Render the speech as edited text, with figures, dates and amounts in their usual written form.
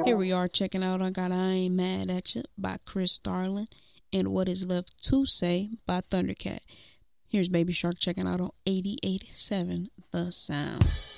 Here we are checking out I Got I Ain't Mad at You by Chris Starling and What Is Left to Say by Thundercat. Here's Baby Shark checking out on 88.7 The Sound.